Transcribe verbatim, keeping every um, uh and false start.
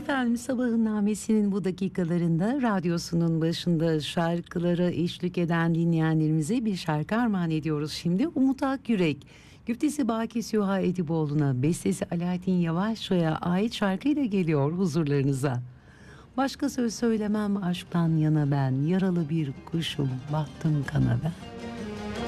Efendim, sabahın namesinin bu dakikalarında radyosunun başında şarkılara eşlik eden dinleyenlerimize bir şarkı armağan ediyoruz. Şimdi Umut Akyürek, güftesi Baki Süha Ediboğlu'na, bestesi Alaaddin Yavaşça'ya ait şarkıyla geliyor huzurlarınıza. Başka söz söylemem aşktan yana ben, yaralı bir kuşum battım kana ben.